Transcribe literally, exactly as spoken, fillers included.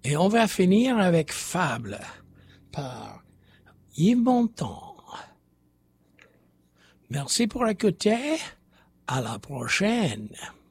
Et on va finir avec Fable par Yves Montand. Merci pour écouter. À la prochaine.